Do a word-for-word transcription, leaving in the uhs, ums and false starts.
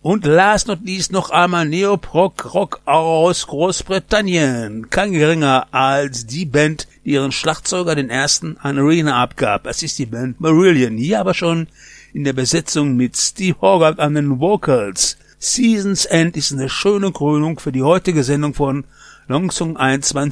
Und last not least noch einmal Neoprog-Rock aus Großbritannien. Kein geringer als die Band, die ihren Schlagzeuger den ersten an Arena abgab. Es ist die Band Marillion. Hier aber schon in der Besetzung mit Steve Hogarth an den Vocals. Season's End ist eine schöne Krönung für die heutige Sendung von Longsong einundzwanzig.